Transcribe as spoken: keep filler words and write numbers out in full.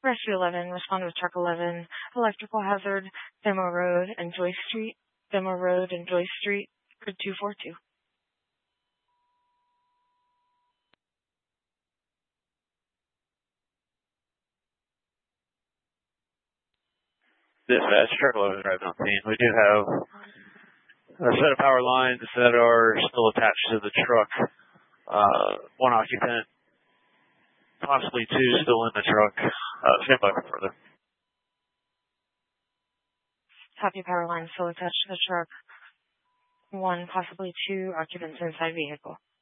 Rescue eleven, respond with truck eleven, electrical hazard, Demo Road and Joyce Street, Demo Road and Joyce Street, grid two four two. Dispatch, truck eleven arriving on scene. We do have a set of power lines that are still attached to the truck. Uh, one occupant, possibly two, still in the truck. Uh, stand by for further. Copy, power line still attached to the truck. One, possibly two occupants inside vehicle.